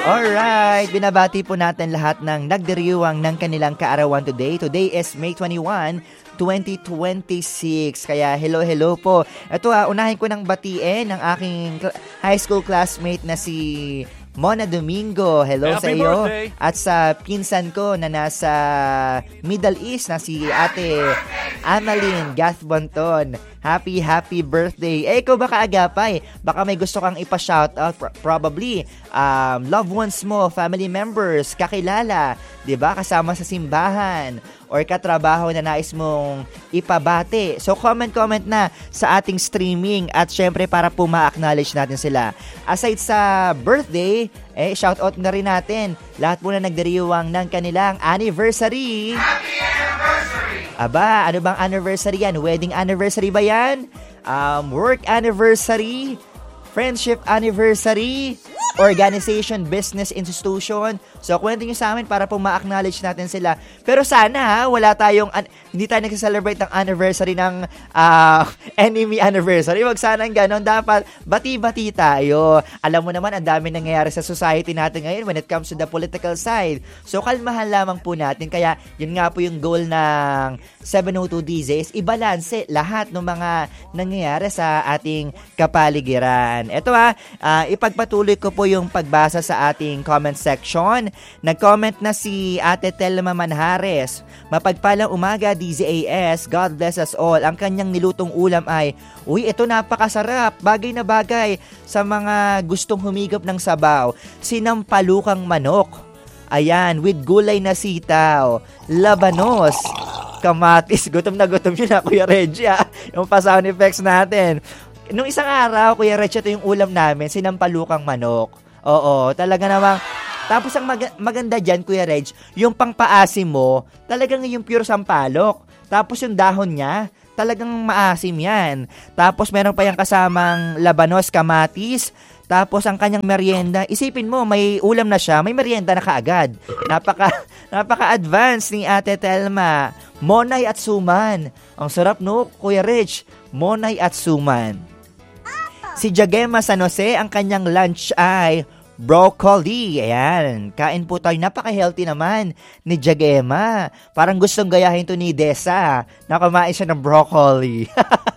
Alright, binabati po natin lahat ng nagdiriwang ng kanilang kaarawan today. Today is May 21, 2026. Kaya hello po. Ito unahin ko ng batiin ng aking high school classmate na si Mona Domingo. Hello sa iyo. Birthday. At sa pinsan ko na nasa Middle East na si Ate Annalyn Gathbonton. Happy birthday. Ikaw baka agapay. Baka may gusto kang ipa-shoutout. Probably, loved ones mo, family members, kakilala, 'di ba? Kasama sa simbahan or katrabaho na nais mong ipabati. So, comment na sa ating streaming at syempre para po ma-acknowledge natin sila. Aside sa birthday, shoutout na rin natin lahat po na nagdiriwang ng kanilang anniversary. Happy anniversary! Aba, ano bang anniversary yan? Wedding anniversary ba yan? Work anniversary? Friendship anniversary? Organization, business, institution? So, kwento nyo sa amin para po ma-acknowledge natin sila. Pero sana, wala tayong, hindi tayo nag-celebrate ng anniversary ng enemy anniversary. Wag sanang ganon. Dapat, bati-bati tayo. Alam mo naman, ang dami nangyayari sa society natin ngayon when it comes to the political side. So, kalmahan lamang po natin. Kaya, yun nga po yung goal ng 702 DJs, ibalanse lahat ng mga nangyayari sa ating kapaligiran. Ito ipagpatuloy ko po yung pagbasa sa ating comment section. Nag-comment na si Ate Telma Manhares. Mapagpalang umaga, DZAS. God bless us all. Ang kanyang nilutong ulam ay, ito napakasarap. Bagay na bagay sa mga gustong humigop ng sabaw. Sinampalukang manok. Ayan, with gulay na sitaw. Labanos. Kamatis. Gutom na Kuya Reggie. Yung pa-sound effects natin. Nung isang araw, Kuya Rich, ito yung ulam namin, sinampalukang manok. Oo, talaga namang. Tapos ang maganda dyan, Kuya Reg, yung pangpaasim mo, talagang yung pure sampalok. Tapos yung dahon niya, talagang maasim yan. Tapos meron pa yung kasamang labanos, kamatis. Tapos ang kanyang merienda, isipin mo, may ulam na siya, may merienda na kaagad. Napaka-advanced ni Ate Telma. Monay at suman. Ang sarap no, Kuya Rich. Monay at suman. Si Jagema San Jose, ang kanyang lunch ay broccoli. Ayan, kain po tayo. Napaka-healthy naman ni Jagema. Parang gustong gayahin to ni Desa na kumain siya ng broccoli.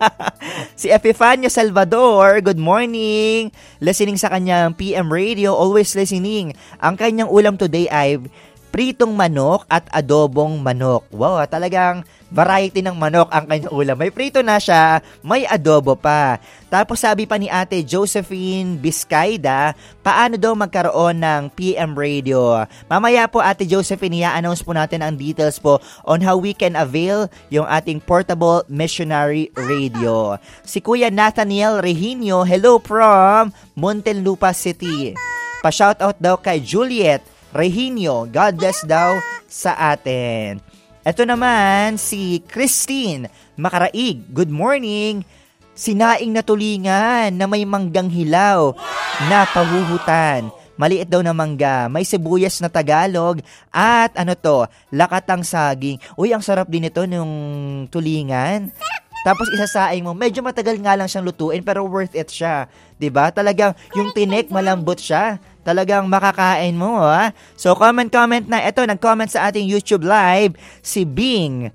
Si Epifanio Salvador, good morning. Listening sa kanyang PM Radio, always listening. Ang kanyang ulam today ay pritong manok at adobong manok. Wow, talagang variety ng manok ang kanyang ulam. May prito na siya, may adobo pa. Tapos sabi pa ni Ate Josephine Biscayda, paano daw magkaroon ng PM Radio? Mamaya po Ate Josephine, i-announce po natin ang details po on how we can avail yung ating portable missionary radio. Si Kuya Nathaniel Rehinio, hello from Muntinlupa City. Pa-shoutout daw kay Juliet Rehinio, God bless daw sa atin. Ito naman si Christine Makaraig, good morning. Sinaing na tulingan na may manggang hilaw na pahuhutan. Maliit daw na mangga, may sibuyas na Tagalog at lakatang saging. Uy, ang sarap din ito nung tulingan. Tapos isasaing mo, medyo matagal nga lang siyang lutuin pero worth it siya. 'Di ba? Talagang yung tinik malambot siya. Talagang makakain mo, So, comment na. Ito, nag-comment sa ating YouTube Live, si Bing,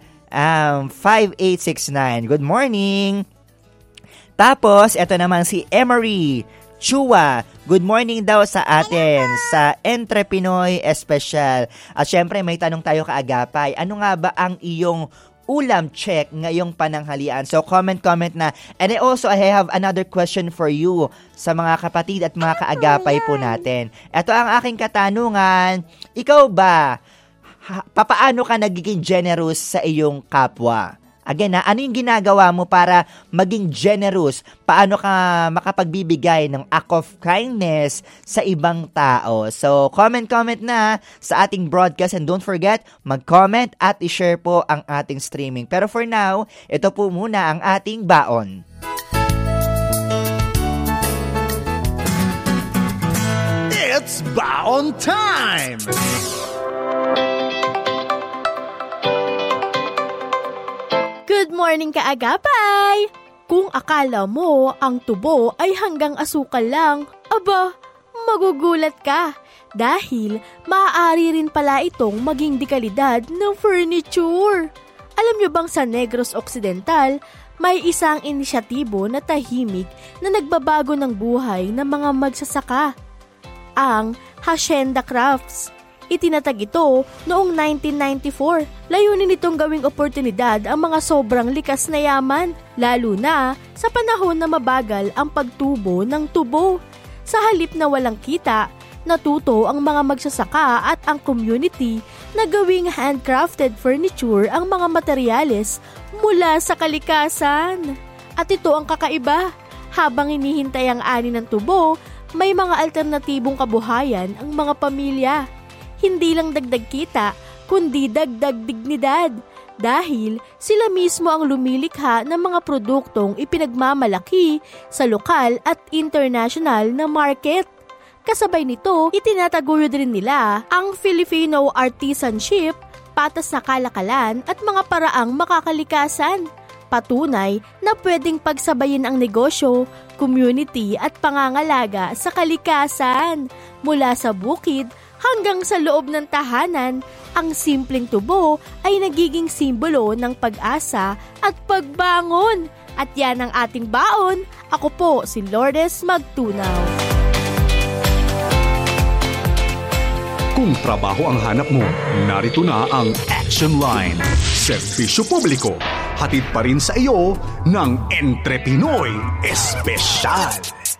5869. Good morning. Tapos, ito naman si Emery Chua. Good morning daw sa atin, sa Entre Pinoy Special. At syempre, may tanong tayo kaagapay. Ano nga ba ang iyong ulam check ngayong pananghalian? So comment na. And I have another question for you sa mga kapatid at mga kaagapay po natin. Ito ang aking katanungan. Ikaw ba, papaano ka nagiging generous sa iyong kapwa? Again, ano yung ginagawa mo para maging generous? Paano ka makapagbibigay ng act of kindness sa ibang tao? So, comment na sa ating broadcast and don't forget, mag-comment at i-share po ang ating streaming. Pero for now, ito po muna ang ating baon. It's baon time! Good morning kaagapay! Kung akala mo ang tubo ay hanggang asukal lang, aba, Magugulat ka dahil maaari rin pala itong maging dekalidad ng furniture. Alam nyo bang sa Negros Occidental, may isang inisyatibo na tahimik na nagbabago ng buhay ng mga magsasaka, ang Hacienda Crafts. Itinatag ito noong 1994. Layunin itong gawing oportunidad ang mga sobrang likas na yaman, lalo na sa panahon na mabagal ang pagtubo ng tubo. Sa halip na walang kita, natuto ang mga magsasaka at ang community na gawing handcrafted furniture ang mga materyales mula sa kalikasan. At ito ang kakaiba. Habang hinihintay ang ani ng tubo, may mga alternatibong kabuhayan ang mga pamilya. Hindi lang dagdag kita, kundi dagdag dignidad. Dahil sila mismo ang lumilikha ng mga produktong ipinagmamalaki sa lokal at international na market. Kasabay nito, itinataguyod rin nila ang Filipino artisanship, patas na kalakalan at mga paraang makakalikasan. Patunay na pwedeng pagsabayin ang negosyo, community at pangangalaga sa kalikasan. Mula sa bukid hanggang sa loob ng tahanan, ang simpleng tubo ay nagiging simbolo ng pag-asa at pagbangon. At yan ang ating baon. Ako po si Lourdes Magtunaw. Kung trabaho ang hanap mo, narito na ang Action Line. Serbisyo publiko, hatid pa rin sa iyo ng Entre Pinoy Espesyal.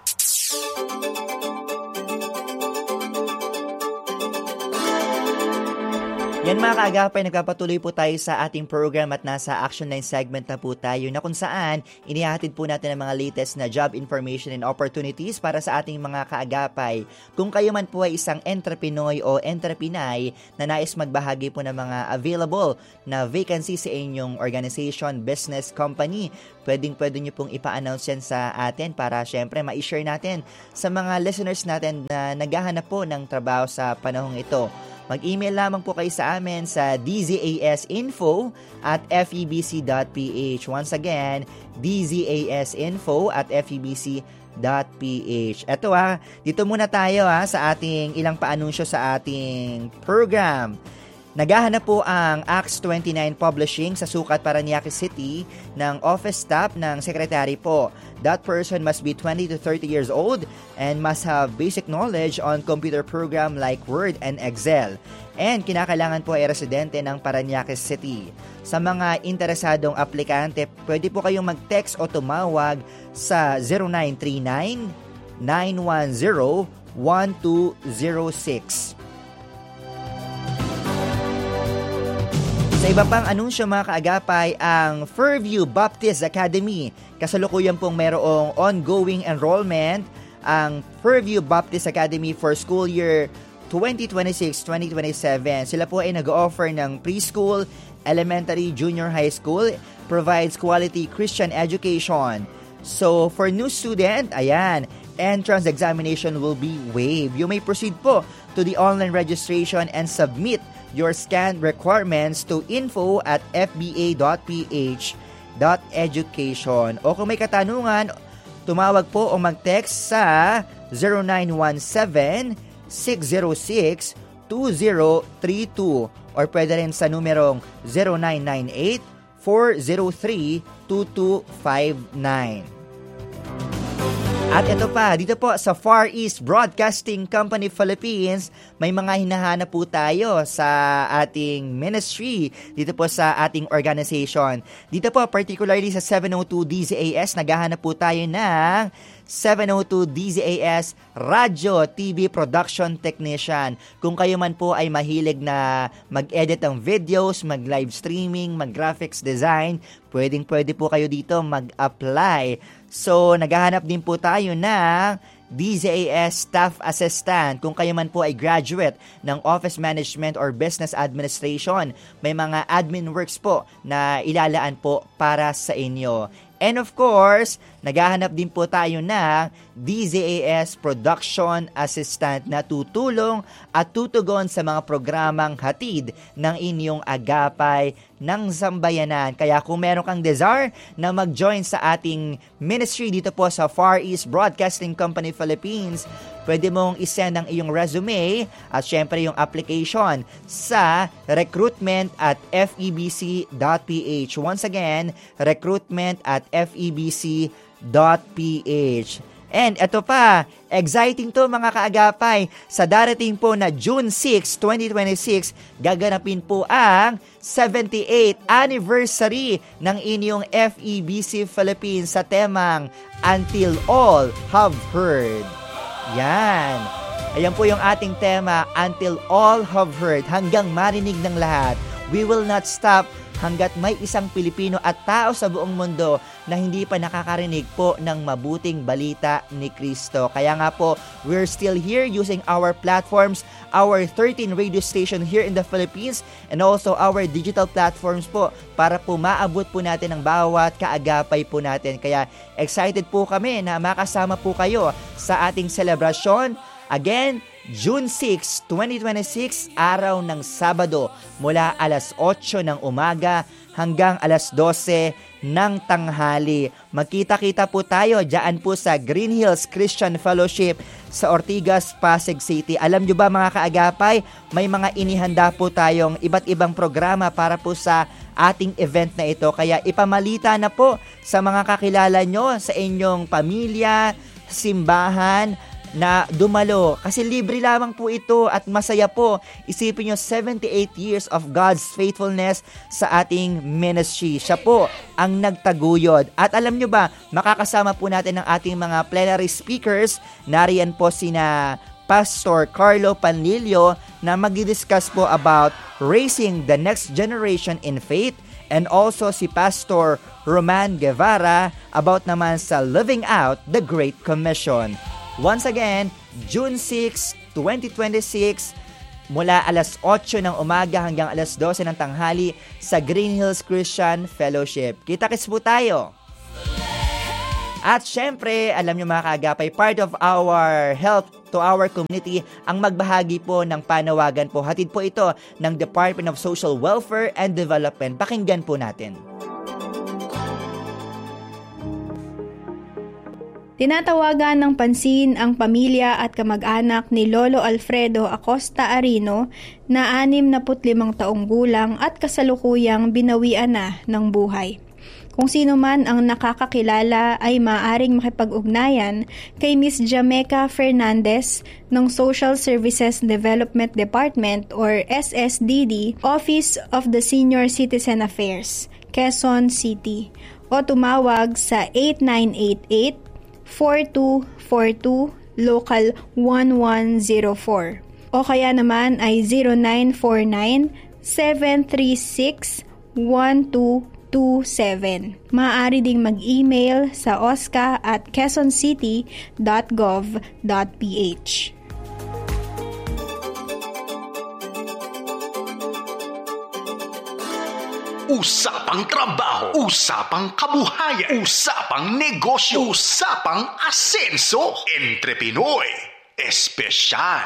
Yan mga kaagapay, nagpapatuloy po tayo sa ating program at nasa Action Line segment na po tayo na kung saan inihatid po natin ang mga latest na job information and opportunities para sa ating mga kaagapay. Kung kayo man po ay isang entrepreneur o entrepinay na nais magbahagi po ng mga available na vacancy sa inyong organization, business, company, pwede nyo pong ipa-announce yan sa atin para syempre ma-share natin sa mga listeners natin na naghahanap po ng trabaho sa panahong ito. Mag-email lamang po kayo sa amin sa dzasinfo@febc.ph. Once again, dzasinfo@febc.ph. Eto dito muna tayo sa ating ilang paanunsyo sa ating program. Naghahanap po ang Acts 29 Publishing sa Sukat, Parañaque City ng office staff ng secretary po. That person must be 20 to 30 years old and must have basic knowledge on computer program like Word and Excel. And kinakailangan po ay residente ng Parañaque City. Sa mga interesadong aplikante, pwede po kayong mag-text o tumawag sa 0939-910-1206. Sa iba pang anunsyo mga kaagapay, ang Fairview Baptist Academy. Kasalukuyan pong mayroong ongoing enrollment ang Fairview Baptist Academy for school year 2026-2027. Sila po ay nag-offer ng preschool, elementary, junior high school, provides quality Christian education. So for new student, entrance examination will be waived. You may proceed po to the online registration and submit your scanned requirements to info@fba.ph.education. O kung may katanungan, tumawag po o mag-text sa 0917-606-2032 or pwede rin sa numerong 0998-403-2259. At ito pa, dito po sa Far East Broadcasting Company Philippines, may mga hinahanap po tayo sa ating ministry, dito po sa ating organization. Dito po, particularly sa 702 DZAS, naghahanap po tayo ng 702 DZAS Radio TV Production Technician. Kung kayo man po ay mahilig na mag-edit ng videos, mag-live streaming, mag-graphics design, pwede po kayo dito mag-apply. So, naghahanap din po tayo ng DZAS Staff Assistant. Kung kayo man po ay graduate ng Office Management or Business Administration, may mga admin works po na ilalaan po para sa inyo. And of course, naghahanap din po tayo ng DZAS Production Assistant na tutulong at tutugon sa mga programang hatid ng inyong agapay ng Sambayanan. Kaya kung meron kang desire na mag-join sa ating ministry dito po sa Far East Broadcasting Company Philippines, pwede mong isend ang iyong resume at syempre yung application sa recruitment@febc.ph. Once again, recruitment@febc.ph. And ito pa, exciting to mga kaagapay, sa darating po na June 6, 2026, gaganapin po ang 78th anniversary ng inyong FEBC Philippines sa temang Until All Have Heard. Yan. Ayan po yung ating tema, Until All Have Heard, hanggang marinig ng lahat. We will not stop hanggat may isang Pilipino at tao sa buong mundo na hindi pa nakakarinig po ng mabuting balita ni Kristo. Kaya nga po, we're still here using our platforms, our 13 radio station here in the Philippines, and also our digital platforms po para po maabot po natin ang bawat kaagapay po natin. Kaya excited po kami na makasama po kayo sa ating selebrasyon. Again, June 6, 2026, araw ng Sabado, mula alas 8 ng umaga hanggang alas 12 ng tanghali. Magkita-kita po tayo dyan po sa Green Hills Christian Fellowship sa Ortigas, Pasig City. Alam nyo ba mga kaagapay, may mga inihanda po tayong iba't ibang programa para po sa ating event na ito. Kaya ipamalita na po sa mga kakilala nyo, sa inyong pamilya, simbahan, na dumalo. Kasi libre lamang po ito at masaya po. Isipin nyo, 78 years of God's faithfulness sa ating ministry. Siya po ang nagtaguyod. At alam nyo ba, makakasama po natin ang ating mga plenary speakers. Nariyan po sina Pastor Carlo Panlilio na mag-discuss po about raising the next generation in faith, and also si Pastor Roman Guevara about naman sa living out the Great Commission. Once again, June 6, 2026, mula alas 8 ng umaga hanggang alas 12 ng tanghali sa Green Hills Christian Fellowship. Kita-kits po tayo! At syempre, alam nyo mga kaagapay, part of our help to our community ang magbahagi po ng panawagan po. Hatid po ito ng Department of Social Welfare and Development. Pakinggan po natin. Tinatawagan ng pansin ang pamilya at kamag-anak ni Lolo Alfredo Acosta Arino na 65 taong gulang at kasalukuyang binawian na ng buhay. Kung sino man ang nakakakilala ay maaaring makipag-ugnayan kay Miss Jameca Fernandez ng Social Services Development Department or SSDD, Office of the Senior Citizen Affairs, Quezon City, o tumawag sa 8988-4242 Local 1104 o kaya naman ay 0949-736-1227. Maaari ding mag-email sa osca@quezoncity.gov.ph. Usapang trabaho, usapang kabuhayan, usapang negosyo, usapang asenso. Entre Pinoy Espesyal.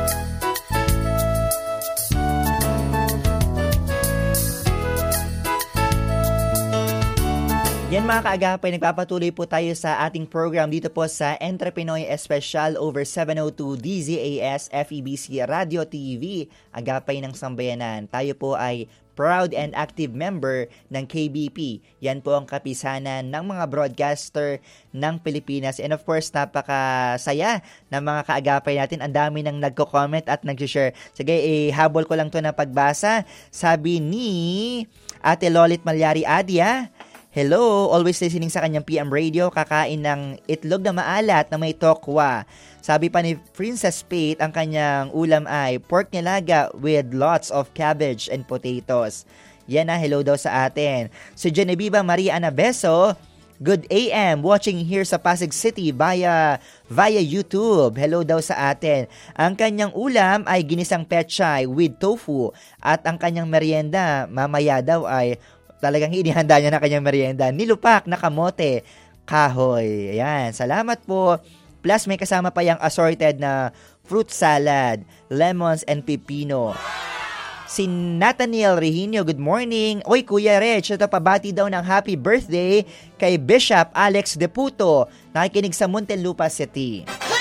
Yan mga kaagapay, nagpapatuloy po tayo sa ating program dito po sa Entre Pinoy Espesyal over 702 DZAS FEBC Radio TV, Agapay ng Sambayanan. Tayo po ay proud and active member ng KBP. Yan po ang kapisanan ng mga broadcaster ng Pilipinas. And of course, napakasaya ng mga kaagapay natin. Ang dami nang nagko-comment at nag-share. Sige, habol ko lang to na pagbasa. Sabi ni Ate Lolit Malyari Adia, hello, always listening sa kanyang PM radio, kakain ng itlog na maalat na may tokwa. Sabi pa ni Princess Pate, ang kanyang ulam ay pork nilaga with lots of cabbage and potatoes. Yan na, hello daw sa atin. Si Genevieve Maria Anabeso, good AM, watching here sa Pasig City via YouTube. Hello daw sa atin. Ang kanyang ulam ay ginisang pechay with tofu at ang kanyang merienda mamaya daw ay talagang inihanda niya na kanyang merienda, nilupak na kamote, kahoy. Ayan, salamat po. Plus may kasama pa yung assorted na fruit salad, lemons and pepino. Si Nathaniel Rehinio, good morning. Oy, Kuya Rich, ito pabati daw ng happy birthday kay Bishop Alex Deputo, nakikinig sa Muntinlupa City.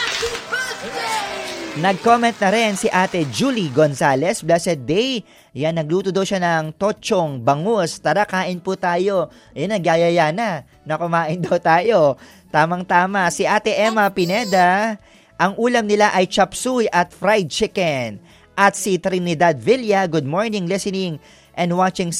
Nag-comment na rin si Ate Julie Gonzalez, blessed day. Yan, nagluto daw siya ng tochong bangus. Tara, kain po tayo. Yan, nagyayaya na kumain daw tayo. Tamang-tama. Si Ate Emma Pineda, ang ulam nila ay chop suey at fried chicken. At si Trinidad Villa, good morning, listening and watching sa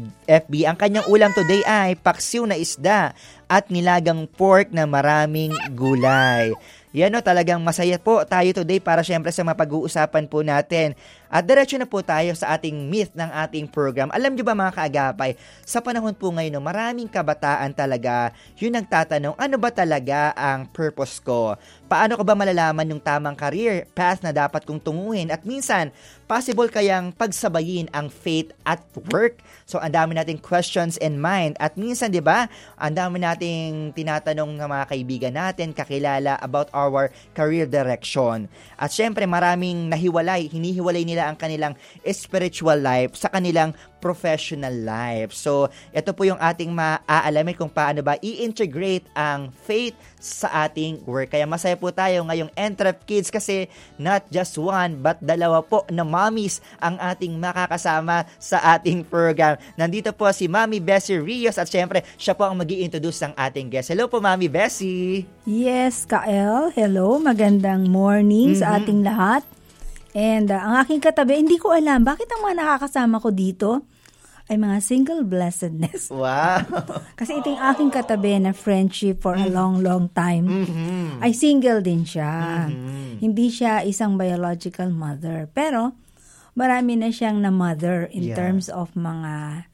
FB. Ang kanyang ulam today ay paksiw na isda at nilagang pork na maraming gulay. Yan o, talagang masaya po tayo today para syempre sa mapag-uusapan po natin. At diretso na po tayo sa ating myth ng ating program. Alam nyo ba mga kaagapay, sa panahon po ngayon, maraming kabataan talaga yung nagtatanong, ano ba talaga ang purpose ko? Paano ko ba malalaman yung tamang career path na dapat kong tunguhin? At minsan, possible kayang pagsabayin ang faith at work? So, ang dami nating questions in mind. At minsan, di ba, ang dami nating tinatanong ng mga kaibigan natin, kakilala about our career direction. At syempre, maraming hinihiwalay nila ang kanilang spiritual life sa kanilang professional life. So, ito po yung ating maaalamin kung paano ba i-integrate ang faith sa ating work. Kaya masaya po tayo ngayong Entrep Kids kasi not just one but dalawa po na mommies ang ating makakasama sa ating program. Nandito po si Mami Bessie Rios at syempre siya po ang mag-i-introduce ng ating guest. Hello po, Mami Bessie! Yes, Kael. Hello, magandang morning sa ating lahat. And ang aking katabi, hindi ko alam bakit ang mga nakakasama ko dito ay mga single blessedness. Wow! Kasi itong aking katabi na friendship for a long, long time, ay single din siya. Hindi siya isang biological mother. Pero marami na siyang na-mother in terms of mga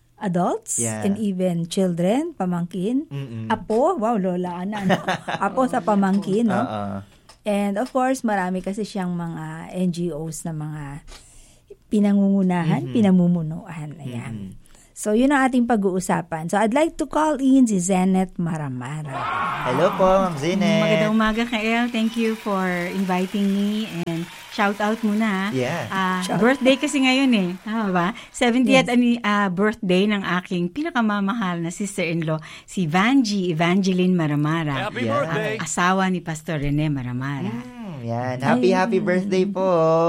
adults and even children, pamangkin. Apo, wow, lola na. Apo sa pamangkin, no? And of course, marami kasi siyang mga NGOs na mga pinangungunahan, pinamumunuan. Ayan. So, yun ang ating pag-uusapan. So, I'd like to call in si Zenet Maramara. Hello po, Ma'am Zenet. Magandang umaga, Kael. Thank you for inviting me and shout out muna. Yeah. Birthday kasi ngayon eh. Tama ba? 70th birthday ng aking pinakamamahal na sister-in-law, si Evangeline Maramara. Happy birthday! Asawa ni Pastor Rene Maramara. Yan. Happy birthday po.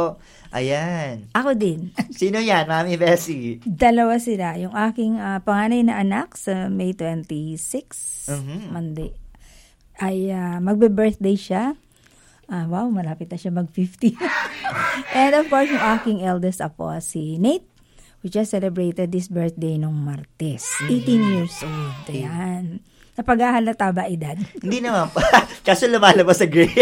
Ayan. Ako din. Sino yan, Mami Bessie? Dalawa sila. Yung aking panganay na anak sa May 26, Monday, ay magbe-birthday siya. Wow, malapit na siya mag-50. And of course, yung aking eldest apo, si Nate, who just celebrated this birthday nung Martes. 18 years old. Ayan. Napaghahalata ba edad? Hindi naman pa. Kaso lumalabas sa gray.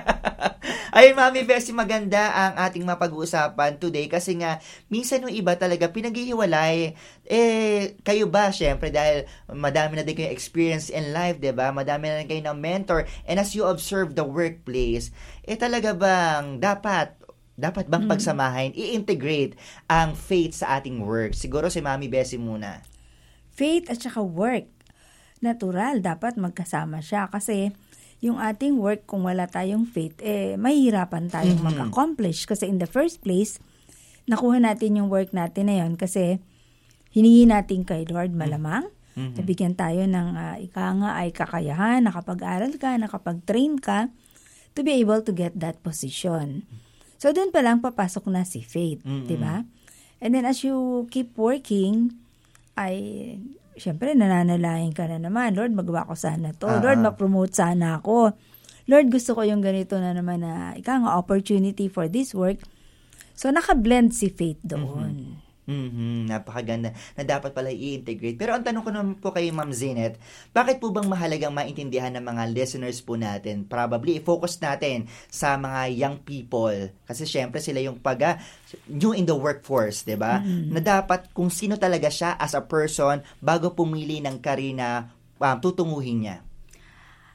Ay, Mami Bessie, maganda ang ating mapag-uusapan today kasi nga, minsan yung iba talaga pinaghihiwalay. Kayo ba, syempre, dahil madami na din kayong experience in life, diba? Madami na din kayo ng mentor. And as you observe the workplace, talaga bang dapat bang pagsamahin, i-integrate ang faith sa ating work? Siguro si Mami Bessie muna. Faith at saka work. Natural, dapat magkasama siya kasi yung ating work, kung wala tayong faith, mahihirapan tayong mag-accomplish. Kasi in the first place, nakuha natin yung work natin na yun kasi hinihingi natin kay Lord malamang. Nabigyan tayo ng ay kakayahan, nakapag-aral ka, nakapag-train ka to be able to get that position. So, dun pa lang papasok na si faith, di ba? And then as you keep working, siyempre, nananalangin ka na naman. Lord, magawa ko sana to. Lord, ma-promote sana ako. Lord, gusto ko yung ganito na naman na opportunity for this work. So, naka-blend si faith doon. Napakaganda na dapat pala i-integrate. Pero ang tanong ko naman po kay Ma'am Zenet, bakit po bang mahalagang maintindihan ng mga listeners po natin? Probably, i-focus natin sa mga young people. Kasi syempre sila yung new in the workforce, diba? Na dapat kung sino talaga siya as a person bago pumili ng career na tutunguhin niya.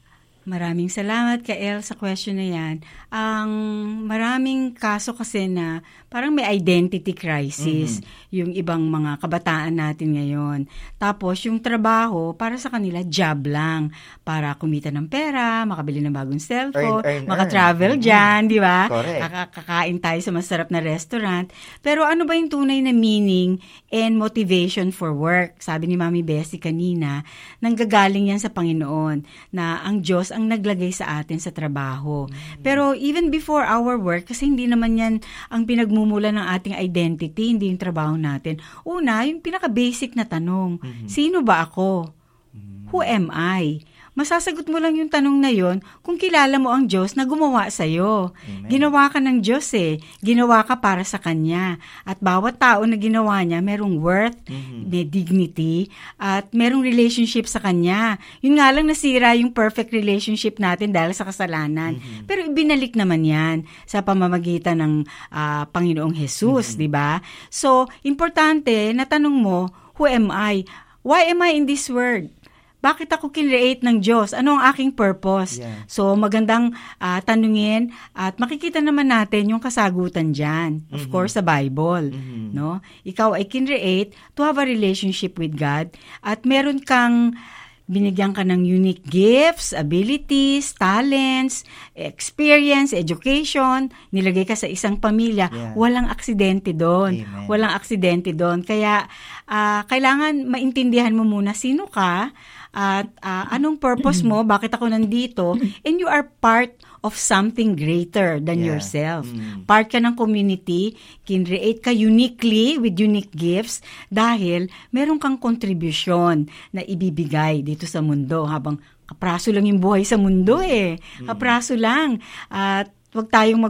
Maraming salamat ka El sa question na yan. Ang maraming kaso kasi na parang may identity crisis yung ibang mga kabataan natin ngayon. Tapos yung trabaho para sa kanila job lang para kumita ng pera, makabili ng bagong cellphone, maka-travel dyan, di ba? Kakain tayo sa masarap na restaurant. Pero ano ba yung tunay na meaning and motivation for work? Sabi ni Mami Bessie kanina, nanggagaling yan sa Panginoon na ang Diyos ang naglagay sa atin sa trabaho. Pero even before our work, kasi hindi naman yan ang pinagmumula ng ating identity, hindi yung trabaho natin. Una, yung pinaka-basic na tanong, sino ba ako? Who am I? Masasagot mo lang yung tanong na yon kung kilala mo ang Diyos na gumawa sa'yo. Ginawa ka ng Diyos Ginawa ka para sa Kanya. At bawat tao na ginawa niya, merong worth, may dignity, at merong relationship sa Kanya. Yun nga lang nasira yung perfect relationship natin dahil sa kasalanan. Pero ibinalik naman yan sa pamamagitan ng Panginoong Jesus, di ba? So, importante na tanong mo, who am I? Why am I in this world? Bakit ako kinreate ng Diyos? Ano ang aking purpose? Yeah. So, magandang tanungin at makikita naman natin yung kasagutan dyan. Of course, sa Bible. No? Ikaw ay kinreate to have a relationship with God at meron kang binigyan ka ng unique gifts, abilities, talents, experience, education, nilagay ka sa isang pamilya. Yeah. Walang aksidente doon. Walang aksidente doon. Kaya, kailangan maintindihan mo muna sino ka, at anong purpose mo, bakit ako nandito, and you are part of something greater than yourself. Part ka ng community, kinreate ka uniquely with unique gifts dahil meron kang contribution na ibibigay dito sa mundo habang kapraso lang yung buhay sa mundo Kapraso lang. At wag tayong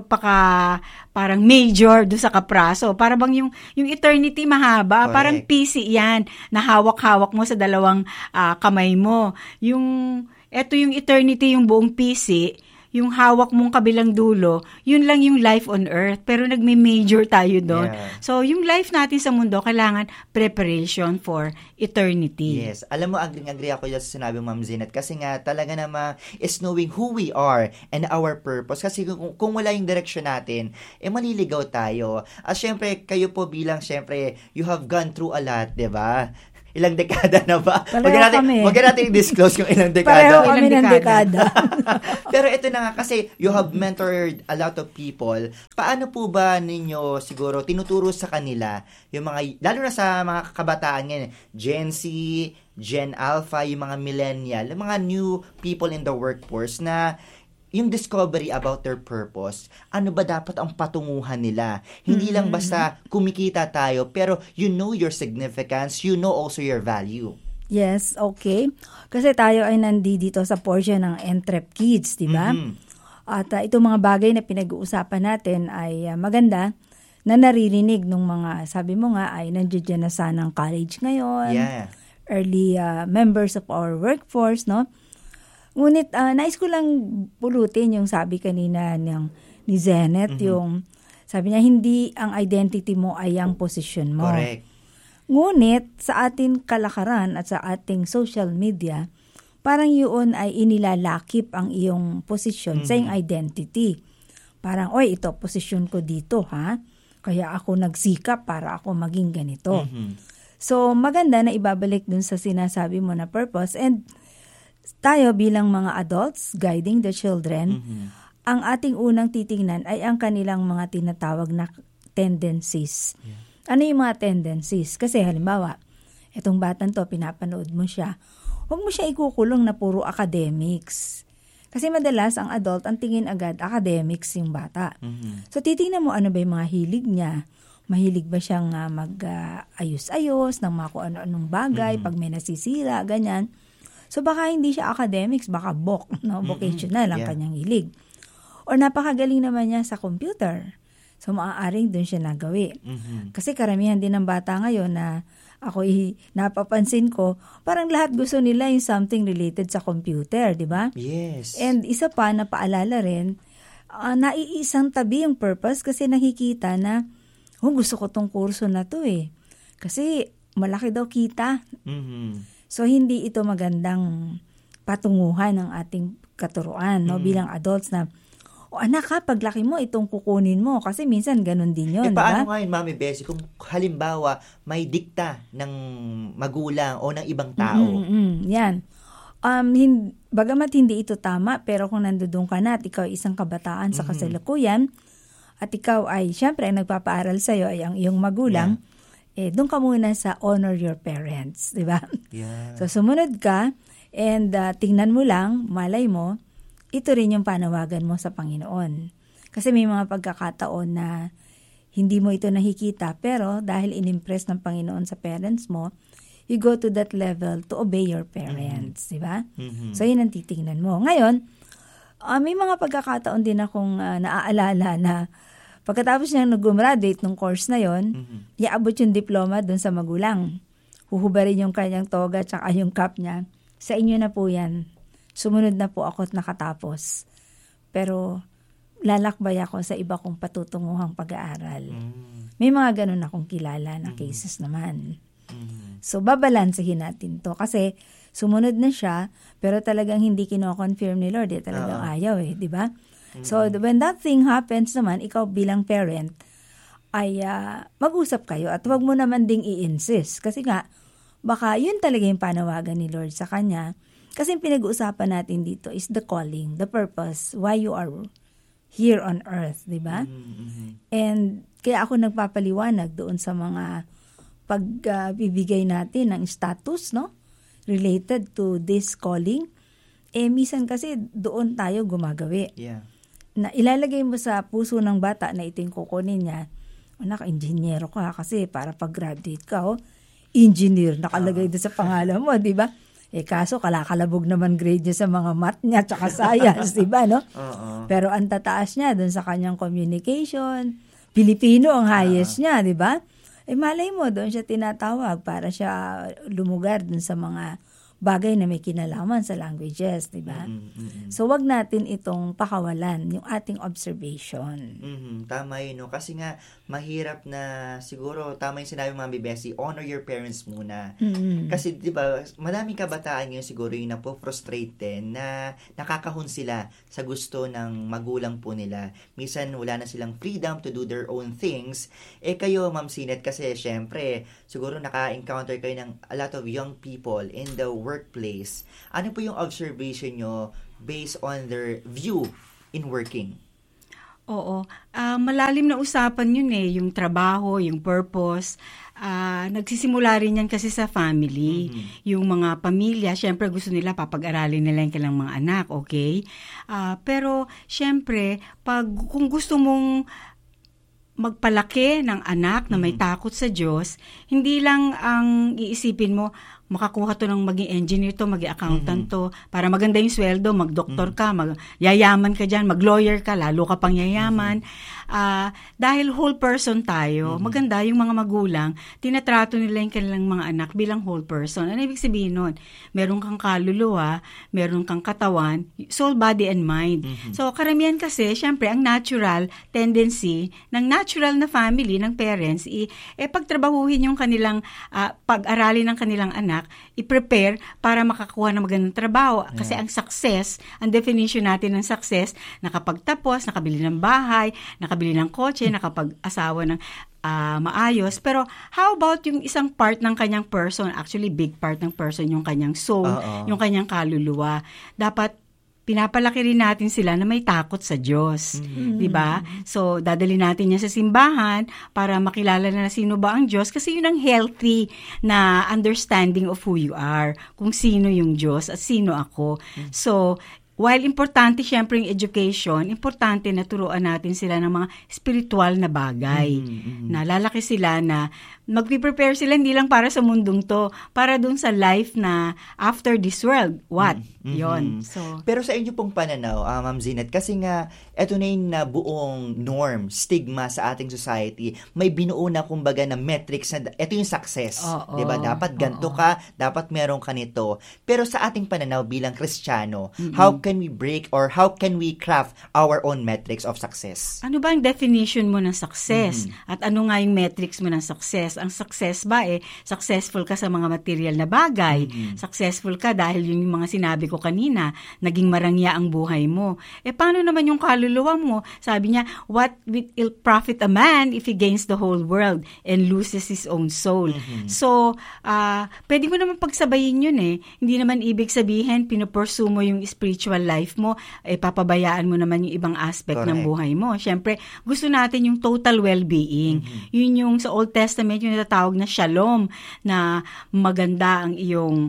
parang major do sa kapraso. Para bang yung eternity mahaba, parang PC yan, na hawak-hawak mo sa dalawang kamay mo. Eto yung eternity, yung buong PC, yung hawak mong kabilang dulo, yun lang yung life on earth. Pero nagme-major tayo doon. Yeah. So, yung life natin sa mundo, kailangan preparation for eternity. Yes. Alam mo, agree ako dyan sa sinabi Ma'am Zinat. Kasi nga, talaga naman is knowing who we are and our purpose. Kasi kung wala yung direction natin, maliligaw tayo. At syempre, kayo po bilang, syempre, you have gone through a lot, di ba? Ilang dekada na ba? Huwag natin i-disclose yung ilang dekada. Pareho kami ng dekada. Pero ito na nga, kasi you have mentored a lot of people. Paano po ba ninyo siguro tinuturo sa kanila, yung mga, lalo na sa mga kabataan ngayon, Gen Z, Gen Alpha, yung mga millennial, yung mga new people in the workforce na yung discovery about their purpose, ano ba dapat ang patunguhan nila? Hindi lang basta kumikita tayo, pero you know your significance, you know also your value. Yes, okay. Kasi tayo ay nandito sa portion ng Entrep Kids, di ba? At itong mga bagay na pinag-uusapan natin ay maganda na naririnig ng mga, sabi mo nga, ay nandiyan na sanang college ngayon, early members of our workforce, no? Ngunit, nais ko lang pulutin yung sabi kanina ni Zenet, yung sabi niya, hindi ang identity mo ay ang position mo. Correct. Ngunit, sa ating kalakaran at sa ating social media, parang yun ay inilalakip ang iyong position sa iyong identity. Parang, oy, ito, position ko dito, ha? Kaya ako nagsikap para ako maging ganito. So, maganda na ibabalik dun sa sinasabi mo na purpose. And tayo bilang mga adults guiding the children, ang ating unang titingnan ay ang kanilang mga tinatawag na tendencies. Ano yung mga tendencies? Kasi halimbawa, itong batang to, pinapanood mo siya, huwag mo siya ikukulong na puro academics. Kasi madalas ang adult, ang tingin agad, academics yung bata. So titingnan mo ano ba yung mga hilig niya. Mahilig ba siyang ayos-ayos ng mga kung ano-anong bagay, pag may nasisira, ganyan. So baka hindi siya academics, baka vocational ang kanyang hilig. Or napakagaling naman niya sa computer. So maaaring doon siya nagawi. Kasi karamihan din ng bata ngayon na ako napapansin ko, parang lahat gusto nila yung something related sa computer, di ba? Yes. And isa pa, napaalala rin, naiisang tabi yung purpose kasi nakikita na, gusto ko tong kurso na to Kasi malaki daw kita. So, hindi ito magandang patunguhan ng ating katuruan, no? Bilang adults na, anak ha, paglaki mo, itong kukunin mo. Kasi minsan ganun din yun, paano diba? ngayon, Mami Bessie, kung halimbawa may dikta ng magulang o ng ibang tao? Yan. Bagamat hindi ito tama, pero kung nandoon ka na at ikaw ay isang kabataan sa kasalukuyan, at ikaw ay, syempre, ang nagpapaaral sa'yo ay ang iyong magulang, doon ka muna sa honor your parents, di ba? Yeah. So, sumunod ka, and tingnan mo lang, malay mo, ito rin yung panawagan mo sa Panginoon. Kasi may mga pagkakataon na hindi mo ito nakikita, pero dahil inimpress ng Panginoon sa parents mo, you go to that level to obey your parents, di ba? So, yun ang titingnan mo. Ngayon, may mga pagkakataon din akong naaalala na pagkatapos niya nag-graduate ng course na yon, iaabot yung diploma dun sa magulang. Huhubarin yung kanyang toga tsaka yung cap niya. Sa inyo na po yan. Sumunod na po ako at nakatapos. Pero lalakbay ako sa iba kong patutunguhang pag-aaral. May mga ganun akong kilala na cases naman. So, babalansahin natin to. Kasi sumunod na siya, pero talagang hindi kino-confirm ni Lord. Talagang ayaw di ba? So, when that thing happens naman, ikaw bilang parent, ay mag-usap kayo at wag mo naman ding i-insist. Kasi nga, baka yun talaga yung panawagan ni Lord sa kanya. Kasi yung pinag-uusapan natin dito is the calling, the purpose, why you are here on earth, di ba? And kaya ako nagpapaliwanag doon sa mga pagbibigay natin ng status, no? Related to this calling. Minsan kasi doon tayo gumagawi. Yeah. Na ilalagay mo sa puso ng bata na ito yung kukunin niya, anak, inhinyero ka kasi para pag-graduate ka, engineer, nakalagay doon sa pangalan mo, di ba? Kaso kalakalabog naman grade niya sa mga math niya tsaka science, di ba, no? Pero ang tataas niya doon sa kanyang communication, Pilipino ang highest niya, di ba? Malay mo, doon siya tinatawag para siya lumugar doon sa mga bagay na may kinalaman sa languages, di ba? So, wag natin itong pakawalan, yung ating observation. Tama yun, no? Kasi nga, mahirap na, siguro, tama yung sinabi, Mami Bessie, honor your parents muna. Kasi, di ba, madaming kabataan ngayon siguro yung napo-frustrate din na nakakahon sila sa gusto ng magulang po nila. Minsan, wala na silang freedom to do their own things. Kayo, Ma'am Sinet, kasi, syempre, siguro naka-encounter kayo ng a lot of young people in the workplace. Ano po yung observation nyo based on their view in working? Oo. Malalim na usapan yun yung trabaho, yung purpose. Nagsisimula rin yan kasi sa family. Yung mga pamilya, syempre gusto nila papag-aralin nila yung kailang mga anak, okay? Pero syempre, kung gusto mong magpalaki ng anak na may takot sa Diyos, hindi lang ang iisipin mo, makakuha to ng maging engineer to, maging accountant to, para maganda yung sweldo, mag-doktor ka, yayaman ka dyan, mag-lawyer ka, lalo ka pang yayaman. Dahil whole person tayo, maganda yung mga magulang, tinatrato nila yung kanilang mga anak bilang whole person. Ano ibig sabihin nun? Meron kang kaluluwa, meron kang katawan, soul, body, and mind. So, karamihan kasi, syempre, ang natural tendency ng natural na family, ng parents, pagtrabahuhin yung kanilang, pag-aralin ng kanilang anak, i-prepare para makakuha ng magandang trabaho. Kasi ang success, ang definition natin ng success, nakapagtapos, nakabili ng bahay, nakabili ng kotse, nakapag-asawa ng maayos. Pero how about yung isang part ng kanyang person, actually big part ng person, yung kanyang soul, yung kanyang kaluluwa. Dapat pinapalaki rin natin sila na may takot sa Diyos. Di ba? So, dadali natin yan sa simbahan para makilala na sino ba ang Diyos kasi yun ang healthy na understanding of who you are. Kung sino yung Diyos at sino ako. So, while importante syempre yung education, importante na turuan natin sila ng mga spiritual na bagay. Na lalaki sila na magpiprepare sila hindi lang para sa mundong to, para dun sa life na after this world. What? Yon. So, pero sa inyo pong pananaw, Ma'am Zinet, kasi nga, eto na yung buong norm, stigma sa ating society, may binuo na kumbaga na metrics na, eto yung success. Diba? Dapat ganito ka, dapat meron ka nito. Pero sa ating pananaw bilang Kristiyano, how can we break or how can we craft our own metrics of success? Ano ba ang definition mo ng success? At ano nga yung metrics mo ng success? Ang success ba successful ka sa mga material na bagay? Successful ka dahil yung mga sinabi ko kanina, naging marangya ang buhay mo. Paano naman yung kaluluwa mo? Sabi niya, what will it profit a man if he gains the whole world and loses his own soul? So, pwede mo naman pagsabayin yun Hindi naman ibig sabihin, pinupursue mo yung spiritual life mo, papabayaan mo naman yung ibang aspect ng buhay mo. Siyempre, gusto natin yung total well-being. Yun yung sa Old Testament, yung natatawag na shalom, na maganda ang iyong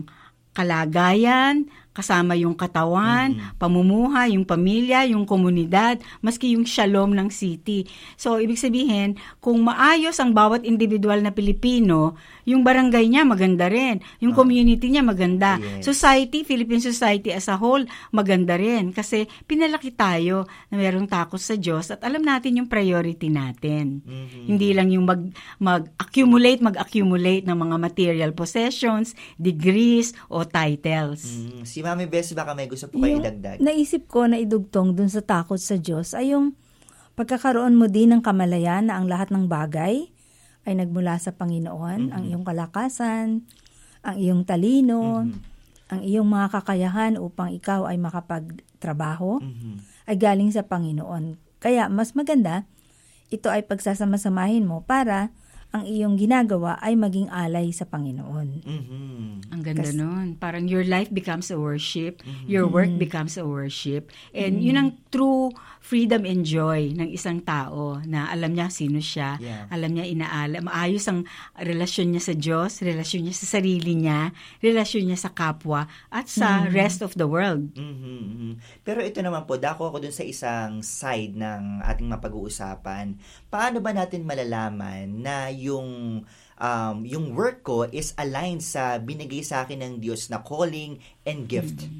kalagayan, kasama yung katawan, pamumuhay, yung pamilya, yung komunidad, maski yung shalom ng city. So, ibig sabihin, kung maayos ang bawat individual na Pilipino, yung barangay niya maganda rin, yung community niya maganda. Yes. Society, Philippine society as a whole, maganda rin. Kasi pinalaki tayo na mayroong takot sa Diyos at alam natin yung priority natin. Hindi lang yung mag-accumulate ng mga material possessions, degrees, o titles. Si Mami Bess, baka may gusto po kayo idagdag. Naisip ko na idugtong dun sa takot sa Diyos ay yung pagkakaroon mo din ng kamalayan na ang lahat ng bagay ay nagmula sa Panginoon, ang iyong kalakasan, ang iyong talino, ang iyong mga kakayahan upang ikaw ay makapagtrabaho, ay galing sa Panginoon. Kaya mas maganda, ito ay pagsasama-samahin mo para ang iyong ginagawa ay maging alay sa Panginoon. Ang ganda nun. Parang your life becomes a worship, your work becomes a worship, and yun ang true freedom and joy ng isang tao na alam niya sino siya, alam niya maayos ang relasyon niya sa Diyos, relasyon niya sa sarili niya, relasyon niya sa kapwa, at sa rest of the world. Pero ito naman po, dako ako dun sa isang side ng ating mapag-uusapan. Paano ba natin malalaman na yung work ko is aligned sa binigay sa akin ng Diyos na calling and gift?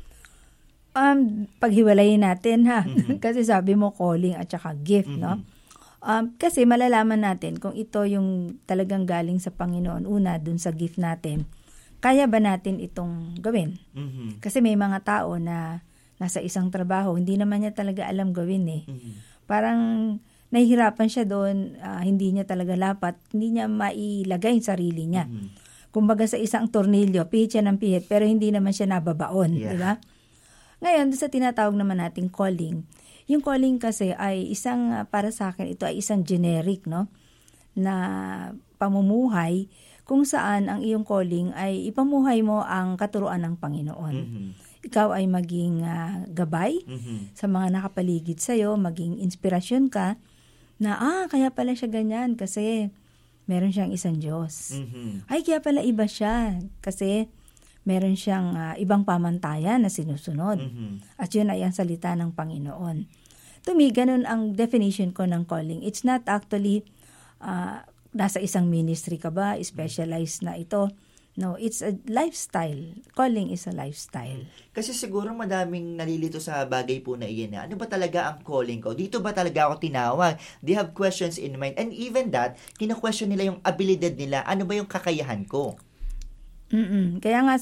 Paghiwalayin natin kasi sabi mo calling at saka gift, no? Kasi malalaman natin kung ito yung talagang galing sa Panginoon. Una, dun sa gift natin, kaya ba natin itong gawin? Kasi may mga tao na nasa isang trabaho, hindi naman niya talaga alam gawin Parang nahihirapan siya doon, hindi niya talaga lapat, hindi niya mailagay yung sarili niya. Kumbaga sa isang tornilyo, pihit siya ng pihit, pero hindi naman siya nababaon, di ba? Ngayon, sa tinatawag naman nating calling, yung calling kasi ay isang, para sa akin, ito ay isang generic, no? Na pamumuhay kung saan ang iyong calling ay ipamuhay mo ang katuruan ng Panginoon. Ikaw ay maging gabay sa mga nakapaligid sa'yo, maging inspirasyon ka, na kaya pala siya ganyan kasi meron siyang isang Diyos. Ay, kaya pala iba siya kasi meron siyang ibang pamantayan na sinusunod. At yun ay ang salita ng Panginoon. To me, ganun ang definition ko ng calling. It's not actually nasa isang ministry ka ba, specialized na ito. No, it's a lifestyle. Calling is a lifestyle. Kasi siguro madaming nalilito sa bagay po na iyan. Ano ba talaga ang calling ko? Dito ba talaga ako tinawag? They have questions in mind. And even that, kina-question nila yung abilidad nila. Ano ba yung kakayahan ko? Kaya nga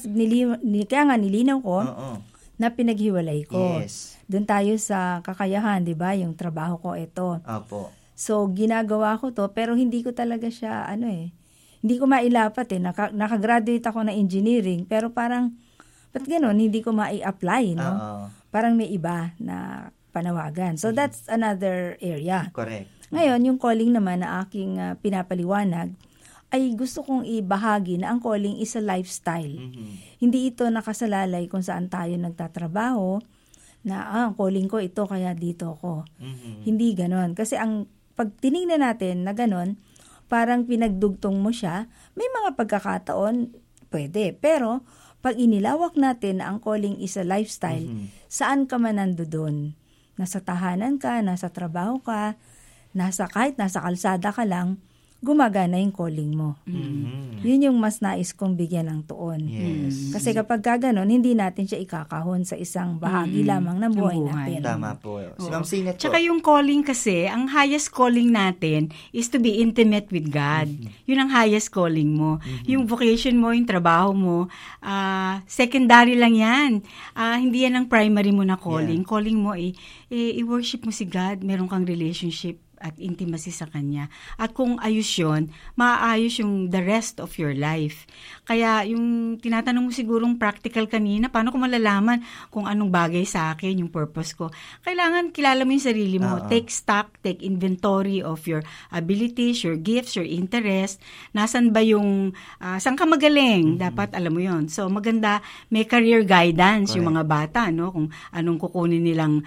nilinaw ko na pinaghiwalay ko. Yes. Doon tayo sa kakayahan, di ba? Yung trabaho ko ito. Opo. So, ginagawa ko to, pero hindi ko talaga siya, hindi ko mailapat nakagraduate ako na engineering, pero parang, ba't ganun, hindi ko mai-apply, no? Parang may iba na panawagan. So, that's another area. Correct. Ngayon, yung calling naman na aking pinapaliwanag, ay gusto kong ibahagi na ang calling is a lifestyle. Hindi ito nakasalalay kung saan tayo nagtatrabaho, na ang calling ko ito, kaya dito ako. Hindi ganon. Kasi pag tinignan natin na ganon, parang pinagdugtong mo siya, may mga pagkakataon, pwede. Pero, pag inilawak natin na ang calling is a lifestyle, saan ka man nandoon? Nasa tahanan ka, nasa trabaho ka, kahit nasa kalsada ka lang, gumagana yung calling mo. Yun yung mas nais kong bigyan ng tuon. Yes. Kasi kapag gano'n, hindi natin siya ikakahon sa isang bahagi lamang ng buhay natin. Tama po. Si Ma'am Sinet po. Tsaka yung calling kasi, ang highest calling natin is to be intimate with God. Yun ang highest calling mo. Yung vocation mo, yung trabaho mo, secondary lang yan. Hindi yan ang primary mo na calling. Calling mo, i-worship mo si God, meron kang relationship at intimacy sa Kanya. At kung ayos yun, maaayos yung the rest of your life. Kaya yung tinatanong mo sigurong practical kanina, paano ko malalaman kung anong bagay sa akin, yung purpose ko? Kailangan kilala mo yung sarili mo. Take stock, take inventory of your abilities, your gifts, your interest. Nasaan ba yung, saan ka magaling? Dapat alam mo yun. So maganda, may career guidance yung mga bata, no? Kung anong kukunin nilang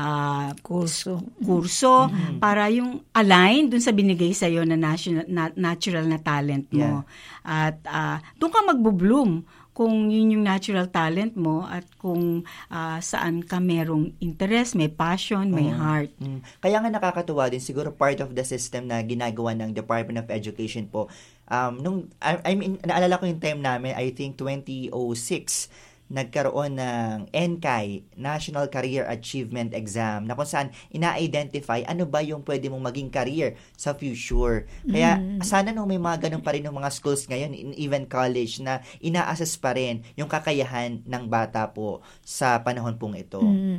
kurso para yung align dun sa binigay sa iyo na natural na talent mo. At doon ka magbo-bloom kung yun yung natural talent mo at kung saan ka merong interest, may passion, may heart. Kaya nga nakakatuwa din siguro part of the system na ginagawa ng Department of Education po. Naalala ko yung time namin, I think 2006, nagkaroon ng NCAI, National Career Achievement Exam, na kung saan ina-identify ano ba yung pwede mong maging career sa future. Kaya sana may mga ganun pa rin ng mga schools ngayon, even college, na ina-assess pa rin yung kakayahan ng bata po sa panahon pong ito.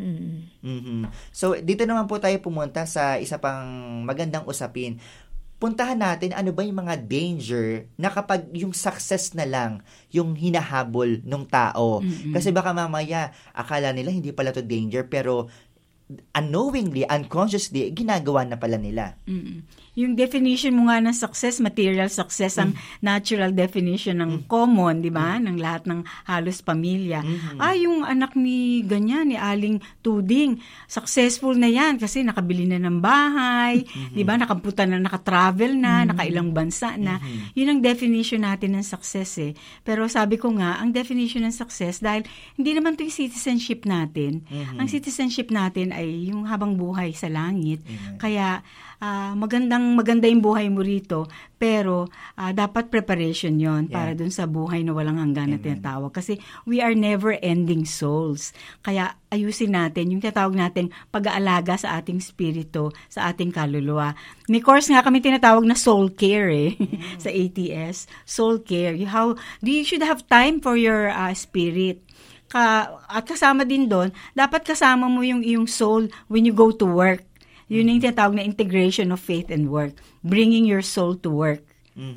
So, dito naman po tayo pumunta sa isa pang magandang usapin. Puntahan natin ano ba yung mga danger na kapag yung success na lang yung hinahabol ng tao. Kasi baka mamaya akala nila hindi pala to danger pero unknowingly, unconsciously, ginagawa na pala nila. Yung definition mo nga ng success, material success, ang natural definition ng common, di ba? Ng lahat ng halos pamilya. Yung anak ni ganyan, ni Aling Tuding, successful na yan kasi nakabili na ng bahay, di ba? Nakapunta na, nakatravel na, nakailang bansa na. Yun ang definition natin ng success eh. Pero sabi ko nga, ang definition ng success, dahil hindi naman ito yung citizenship natin. Ang citizenship natin ay yung habang buhay sa langit. Kaya, maganda yung buhay mo rito, pero dapat preparation yon para dun sa buhay na walang hanggan na tinatawag. Kasi we are never-ending souls. Kaya ayusin natin yung tinatawag natin pag-aalaga sa ating spirito, sa ating kaluluwa. May course nga kami tinatawag na soul care sa ATS. Soul care. You should have time for your spirit. At kasama din doon, dapat kasama mo yung iyong soul when you go to work. Yun yung tinatawag na integration of faith and work. Bringing your soul to work.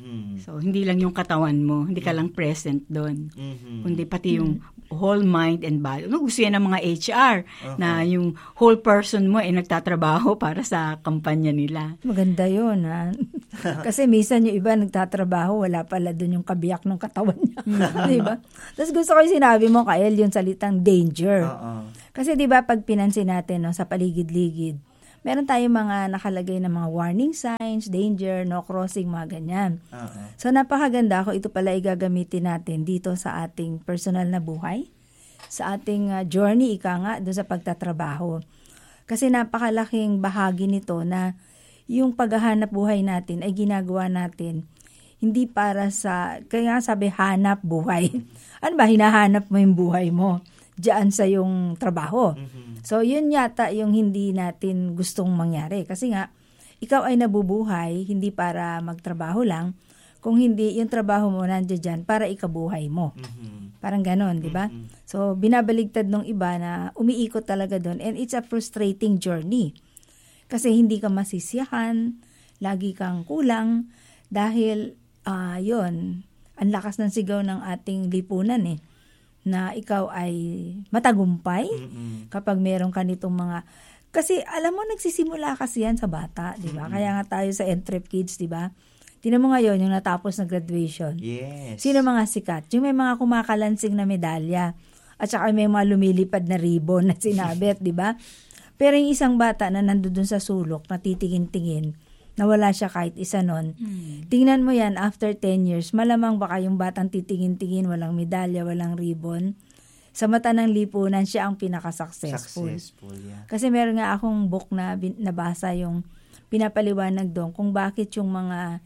So, hindi lang yung katawan mo. Hindi ka lang present doon. Kundi pati yung whole mind and body. Gusto yan ng mga HR na yung whole person mo ay nagtatrabaho para sa kampanya nila. Maganda yun, ha? Kasi minsan yung iba nagtatrabaho, wala pala doon yung kabiyak ng katawan niya. Diba? Tapos gusto ko yung sinabi mo, Kael, yung salitang danger. Kasi diba, pag pinansin natin sa paligid-ligid, meron tayong mga nakalagay na mga warning signs, danger, no crossing, mga ganyan. So, napakaganda ko. Ito pala igagamitin natin dito sa ating personal na buhay, sa ating journey, doon sa pagtatrabaho. Kasi napakalaking bahagi nito na yung paghahanap buhay natin ay ginagawa natin hindi para kaya sabi, hanap buhay. Ano ba, hinahanap mo yung buhay mo diyan sa yung trabaho. So, yun yata yung hindi natin gustong mangyari. Kasi nga, ikaw ay nabubuhay, hindi para magtrabaho lang, kung hindi, yung trabaho mo nandiyan dyan para ikabuhay mo. Parang ganon, di ba? So, binabaligtad nung iba na umiikot talaga doon. And it's a frustrating journey. Kasi hindi ka masisiyahan, lagi kang kulang, dahil, yun, ang lakas ng sigaw ng ating lipunan na ikaw ay matagumpay kapag meron ka nitong mga... Kasi alam mo, nagsisimula kasi yan sa bata, di ba? Kaya nga tayo sa Entrep Kids, di ba? Tingnan mo ngayon yung natapos na graduation. Yes. Sino mga sikat? Yung may mga kumakalansing na medalya at saka may mga lumilipad na ribbon na sinabit, di ba? Pero yung isang bata na nandoon sa sulok, natitingin-tingin, na wala siya kahit isa nun. Tingnan mo yan, after 10 years, malamang baka yung batang titingin-tingin, walang medalya, walang ribbon. Sa mata ng lipunan, siya ang pinaka-successful. Kasi meron nga akong book na nabasa yung pinapaliwanag doon kung bakit yung mga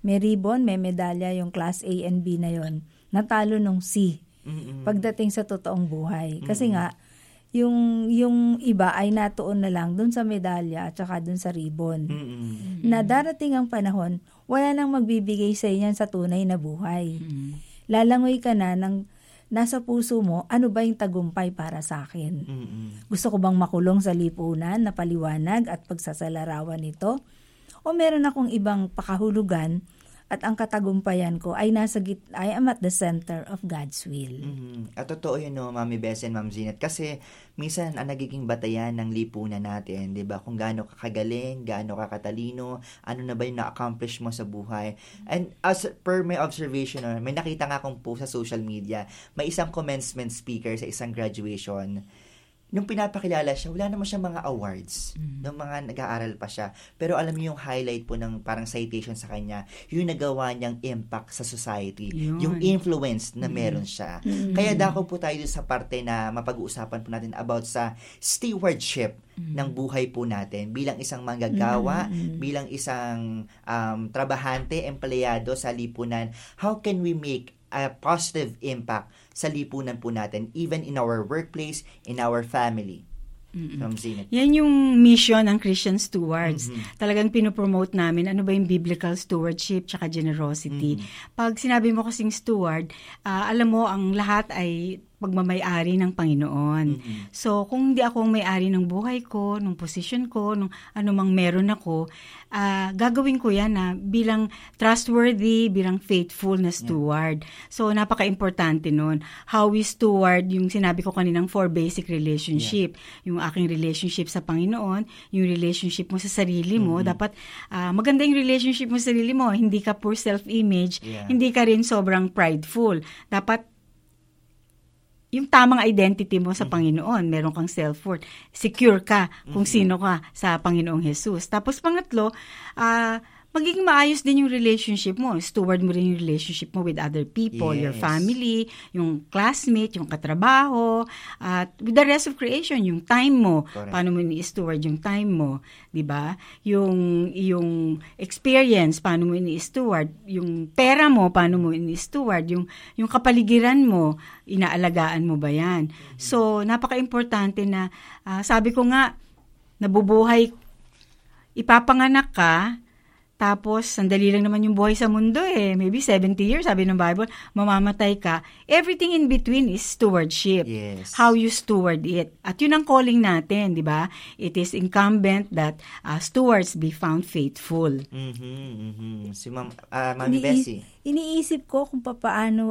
may ribbon, may medalya, yung class A and B na yon. Natalo nung C pagdating sa totoong buhay. Kasi nga, yung iba ay natuon na lang dun sa medalya at saka dun sa ribbon. Na darating ang panahon, wala nang magbibigay sa inyan sa tunay na buhay. Lalangoy ka na ng nasa puso mo, ano ba yung tagumpay para sa akin? Gusto ko bang makulong sa lipunan na paliwanag at pagsasalarawan nito? O meron akong ibang pakahulugan at ang katagumpayan ko ay I am at the center of God's will. At totoo yun, no, Mami Bess and Ma'am Zinat. Kasi minsan ang nagiging batayan ng lipunan natin, di ba? Kung gaano ka kagaling, gaano ka katalino, ano na ba yung na-accomplish mo sa buhay. And as per my observation, may nakita nga akong post sa social media, may isang commencement speaker sa isang graduation. Nung pinapakilala siya, wala naman siya mga awards. Nung mga nag-aaral pa siya. Pero alam niyo yung highlight po ng parang citation sa kanya, yung nagawa niyang impact sa society. Yung influence na meron siya. Kaya dako po tayo sa parte na mapag-uusapan po natin about sa stewardship ng buhay po natin bilang isang manggagawa, bilang isang trabahante, empleyado sa lipunan. How can we make a positive impact sa lipunan po natin, even in our workplace, in our family? Yan yung mission ng Christian Stewards. Talagang pinopromote namin ano ba yung biblical stewardship tsaka generosity. Pag sinabi mo kasing steward, alam mo ang lahat ay pagmamay-ari ng Panginoon. So, kung hindi ako ang may-ari ng buhay ko, ng position ko, ng anumang meron ako, gagawin ko yan bilang trustworthy, bilang faithful na steward. So, napaka-importante nun. How we steward, yung sinabi ko kaninang 4 basic relationship. Yung aking relationship sa Panginoon, yung relationship mo sa sarili mo. Dapat maganda yung relationship mo sa sarili mo. Hindi ka poor self-image, hindi ka rin sobrang prideful. Dapat yung tamang identity mo sa Panginoon, meron kang self-worth, secure ka kung sino ka sa Panginoong Jesus. Tapos pangatlo, magiging maayos din yung relationship mo. Steward mo rin yung relationship mo with other people, your family, yung classmate, yung katrabaho, at with the rest of creation, yung time mo. Correct. Paano mo ni-steward yung time mo, 'di ba? Yung experience, paano mo ni-steward, yung pera mo, paano mo ni-steward, yung kapaligiran mo, inaalagaan mo ba 'yan? So, napaka-importante na sabi ko nga, nabubuhay, ipapanganak ka. Tapos, sandali lang naman yung buhay sa mundo Maybe 70 years, sabi ng Bible, mamamatay ka. Everything in between is stewardship. Yes. How you steward it. At yun ang calling natin, di ba? It is incumbent that stewards be found faithful. Si Mami Bessie. Iniisip ko kung paano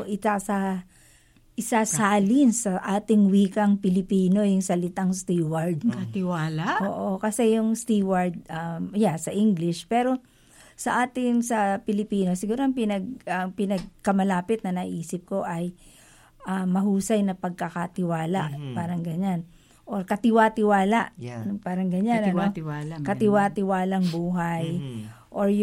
isasalin sa ating wikang Pilipino yung salitang steward. Katiwala? Oo, kasi yung steward, sa English, pero sa Pilipino, siguro ang pinagkamalapit na naisip ko ay mahusay na pagkakatiwala, parang ganyan. Or katiwa-tiwala, parang ganyan. Katiwa-tiwala. Katiwa-tiwalang buhay. Or